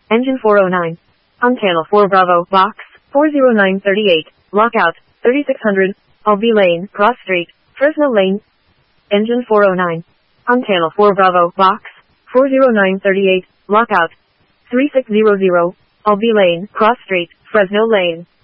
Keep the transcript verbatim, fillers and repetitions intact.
Engine four oh nine. On channel four Bravo, box, four oh nine thirty-eight, lockout, thirty-six hundred, Albee Lane, Cross Street, Fresno Lane. Engine four oh nine. On channel four Bravo, box, four oh nine thirty-eight, lockout, thirty-six hundred, Albee Lane, Cross Street, Fresno Lane.